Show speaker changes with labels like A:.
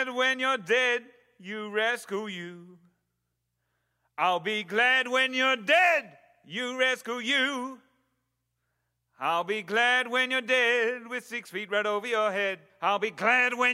A: when you're dead, you rescue you. I'll be glad when you're dead, you rescue you. I'll be glad when you're dead with 6 feet right over your head. I'll be glad when